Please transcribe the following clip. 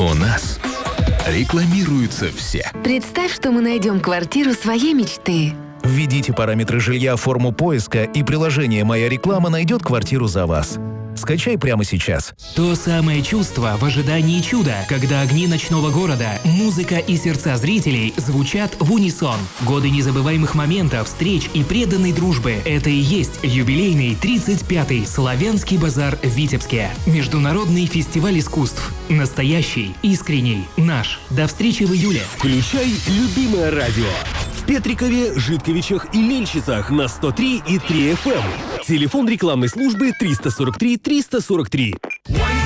У нас рекламируются все. Представь, что мы найдем квартиру своей мечты. Введите параметры жилья в форму поиска, и приложение «Моя реклама» найдет квартиру за вас. Скачай прямо сейчас. То самое чувство в ожидании чуда, когда огни ночного города, музыка и сердца зрителей звучат в унисон. Годы незабываемых моментов, встреч и преданной дружбы – это и есть юбилейный 35-й Славянский базар в Витебске. Международный фестиваль искусств. Настоящий, искренний, наш. До встречи в июле. Включай любимое радио. В Петрикове, Житковичах и Мельчицах на 103,3 FM. Телефон рекламной службы 343 343.